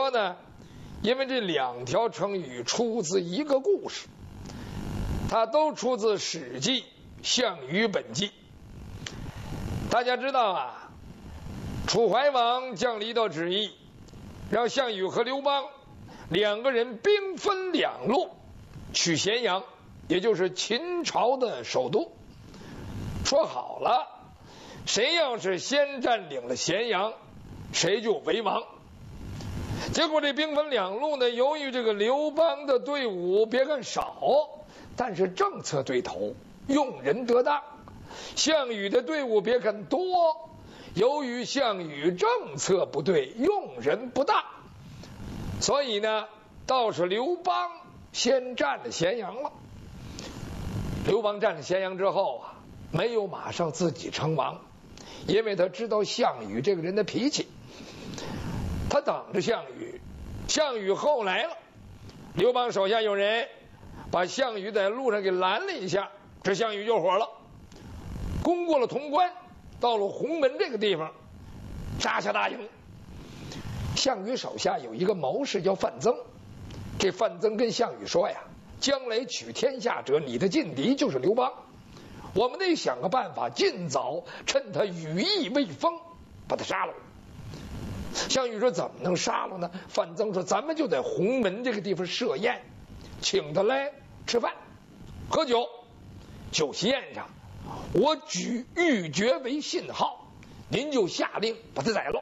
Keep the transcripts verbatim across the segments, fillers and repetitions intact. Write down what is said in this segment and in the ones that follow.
说呢？因为这两条成语出自一个故事，它都出自《史记·项羽本纪》。大家知道啊，楚怀王降了一道旨意，让项羽和刘邦两个人兵分两路，取咸阳，也就是秦朝的首都。说好了，谁要是先占领了咸阳，谁就为王。结果这兵分两路呢，由于这个刘邦的队伍别看少，但是政策对头，用人得当；项羽的队伍别看多，由于项羽政策不对，用人不当，所以呢，倒是刘邦先占了咸阳了。刘邦占了咸阳之后啊，没有马上自己称王，因为他知道项羽这个人的脾气，他等着项羽。项羽后来了，刘邦手下有人把项羽在路上给拦了一下，这项羽就火了，攻过了潼关，到了鸿门这个地方，扎下大营。项羽手下有一个谋士叫范增，这范增跟项羽说呀，将来取天下者，你的劲敌就是刘邦，我们得想个办法，尽早趁他羽翼未丰，把他杀了。项羽说怎么能杀了呢？范增说咱们就在鸿门这个地方设宴，请他来吃饭喝酒。酒席宴上，我举玉珏为信号，您就下令把他宰了。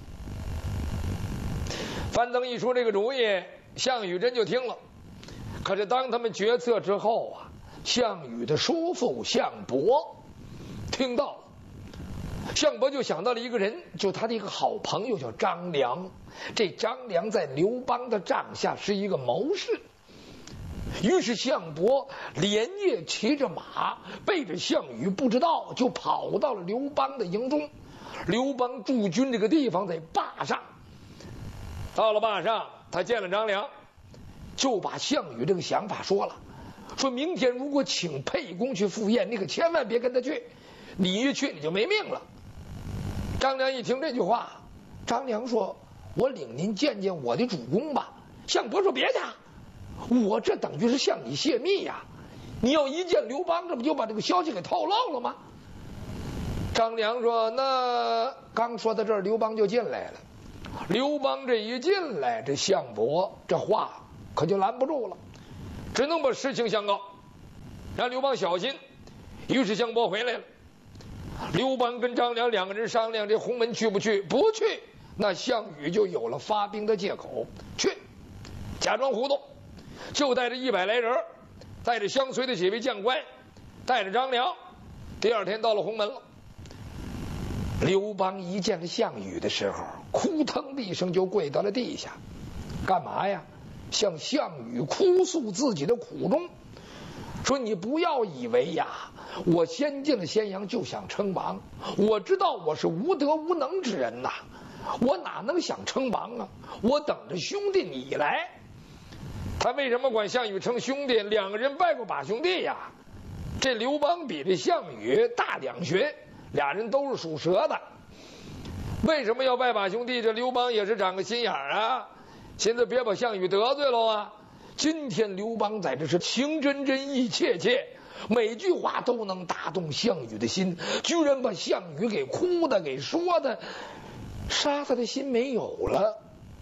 范增一出这个主意，项羽真就听了。可是当他们决策之后啊，项羽的叔父项伯听到了，项伯就想到了一个人，就他的一个好朋友叫张良。这张良在刘邦的帐下是一个谋士，于是项伯连夜骑着马，背着项羽不知道就跑到了刘邦的营中。刘邦驻军这个地方在坝上，到了坝上，他见了张良，就把项羽这个想法说了，说明天如果请沛公去赴宴，你可千万别跟他去，你一去你就没命了。张良一听这句话，张良说我领您见见我的主公吧。项伯说别去，我这等于是向你泄密呀，你要一见刘邦，这不就把这个消息给透露了吗？张良说那刚说到这儿，刘邦就进来了。刘邦这一进来，这项伯这话可就拦不住了，只能把事情相告，让刘邦小心。于是项伯回来了，刘邦跟张良两个人商量，这鸿门去不去？不去，那项羽就有了发兵的借口。去，假装糊涂，就带着一百来人，带着相随的几位将官，带着张良，第二天到了鸿门了。刘邦一见了项羽的时候，哭腾的一声就跪到了地下。干嘛呀？向项羽哭诉自己的苦衷，说你不要以为呀，我先进了咸阳就想称王，我知道我是无德无能之人呐，我哪能想称王啊？我等着兄弟你来。他为什么管项羽称兄弟？两个人拜过把兄弟呀。这刘邦比这项羽大两旬，俩人都是属蛇的。为什么要拜把兄弟？这刘邦也是长个心眼儿啊，现在别把项羽得罪了啊。今天刘邦在这是情真真意切切，每句话都能打动项羽的心，居然把项羽给哭的给说的杀他的心没有了。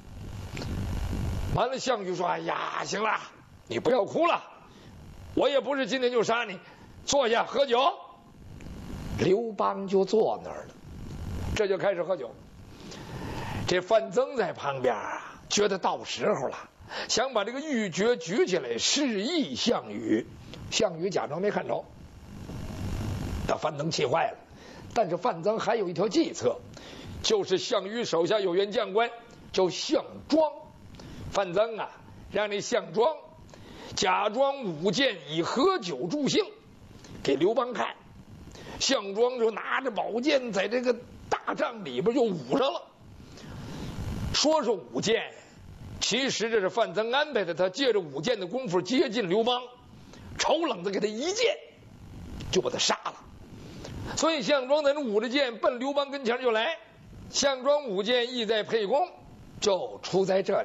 完了，项羽说哎呀行了，你不要哭了，我也不是今天就杀你，坐下喝酒。刘邦就坐那儿了，这就开始喝酒。这范增在旁边啊，觉得到时候了，想把这个玉珏举起来示意项羽。项羽假装没看着，把范增气坏了。但是范增还有一条计策，就是项羽手下有员将官叫项庄。范增啊，让这项庄假装舞剑以喝酒助兴给刘邦看。项庄就拿着宝剑在这个大帐里边就舞上了。说是舞剑，其实这是范增安排的，他借着舞剑的功夫接近刘邦，丑冷的给他一剑就把他杀了。所以项庄在那舞着剑奔刘邦跟前就来，项庄舞剑意在沛公，就出在这里。